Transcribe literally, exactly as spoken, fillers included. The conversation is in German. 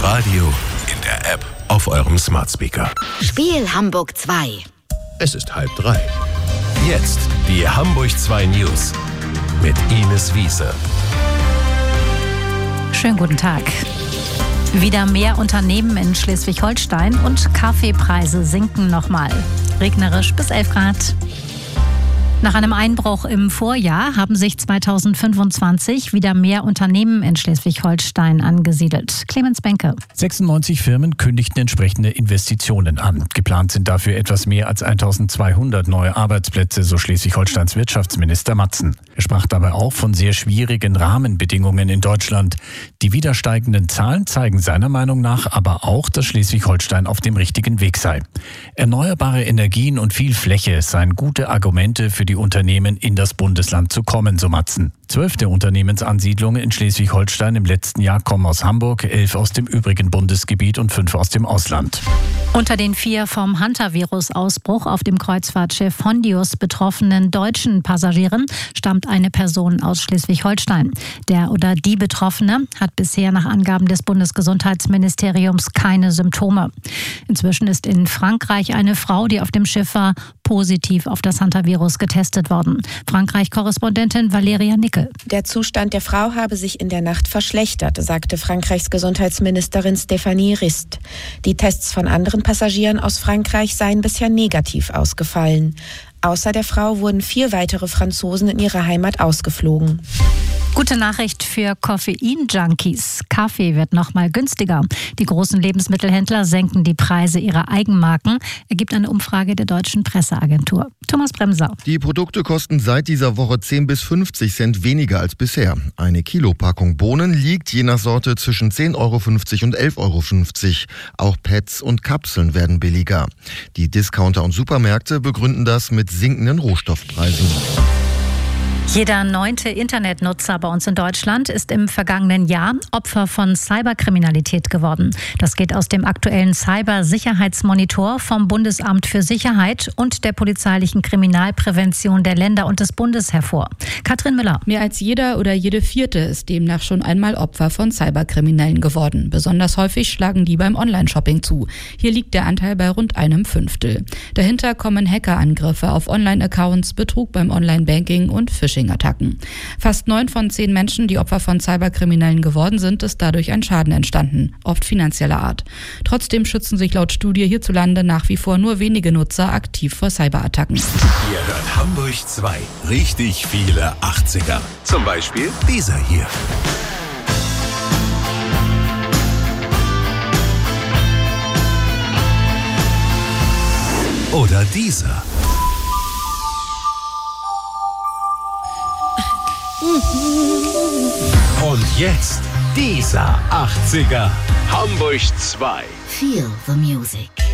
Radio, in der App, auf eurem Smart Speaker. Spiel Hamburg zwei. Es ist halb drei. Jetzt die Hamburg zwei News mit Ines Wiese. Schönen guten Tag. Wieder mehr Unternehmen in Schleswig-Holstein und Kaffeepreise sinken nochmal. Regnerisch bis elf Grad. Nach einem Einbruch im Vorjahr haben sich zweitausendfünfundzwanzig wieder mehr Unternehmen in Schleswig-Holstein angesiedelt. Clemens Benke. sechsundneunzig Firmen kündigten entsprechende Investitionen an. Geplant sind dafür etwas mehr als eintausendzweihundert neue Arbeitsplätze, so Schleswig-Holsteins Wirtschaftsminister Matzen. Er sprach dabei auch von sehr schwierigen Rahmenbedingungen in Deutschland. Die wieder steigenden Zahlen zeigen seiner Meinung nach aber auch, dass Schleswig-Holstein auf dem richtigen Weg sei. Erneuerbare Energien und viel Fläche seien gute Argumente für die Unternehmen in das Bundesland zu kommen, so Matzen. Zwölf der Unternehmensansiedlungen in Schleswig-Holstein im letzten Jahr kommen aus Hamburg, elf aus dem übrigen Bundesgebiet und fünf aus dem Ausland. Unter den vier vom Hantavirus-Ausbruch auf dem Kreuzfahrtschiff Hondius betroffenen deutschen Passagieren stammt eine Person aus Schleswig-Holstein. Der oder die Betroffene hat bisher nach Angaben des Bundesgesundheitsministeriums keine Symptome. Inzwischen ist in Frankreich eine Frau, die auf dem Schiff war, positiv auf das Hantavirus getestet worden. Frankreich-Korrespondentin Valeria Nickel. Der Zustand der Frau habe sich in der Nacht verschlechtert, sagte Frankreichs Gesundheitsministerin Stéphanie Rist. Die Tests von anderen Passagieren aus Frankreich seien bisher negativ ausgefallen. Außer der Frau wurden vier weitere Franzosen in ihre Heimat ausgeflogen. Gute Nachricht für Koffein-Junkies. Kaffee wird noch mal günstiger. Die großen Lebensmittelhändler senken die Preise ihrer Eigenmarken, ergibt eine Umfrage der Deutschen Presseagentur. Thomas Bremser. Die Produkte kosten seit dieser Woche zehn bis fünfzig Cent weniger als bisher. Eine Kilopackung Bohnen liegt je nach Sorte zwischen zehn Euro fünfzig und elf Euro fünfzig. Auch Pads und Kapseln werden billiger. Die Discounter und Supermärkte begründen das mit sinkenden Rohstoffpreisen. Jeder neunte Internetnutzer bei uns in Deutschland ist im vergangenen Jahr Opfer von Cyberkriminalität geworden. Das geht aus dem aktuellen Cybersicherheitsmonitor vom Bundesamt für Sicherheit und der polizeilichen Kriminalprävention der Länder und des Bundes hervor. Katrin Müller. Mehr als jeder oder jede Vierte ist demnach schon einmal Opfer von Cyberkriminellen geworden. Besonders häufig schlagen die beim Online-Shopping zu. Hier liegt der Anteil bei rund einem Fünftel. Dahinter kommen Hackerangriffe auf Online-Accounts, Betrug beim Online-Banking und Phishing. Attacken. Fast neun von zehn Menschen, die Opfer von Cyberkriminellen geworden sind, ist dadurch ein Schaden entstanden, oft finanzieller Art. Trotzdem schützen sich laut Studie hierzulande nach wie vor nur wenige Nutzer aktiv vor Cyberattacken. Ihr hört Hamburg zwei. Richtig viele achtziger. Zum Beispiel dieser hier. Oder dieser. Und jetzt dieser achtziger. Hamburg zwei. Feel the music.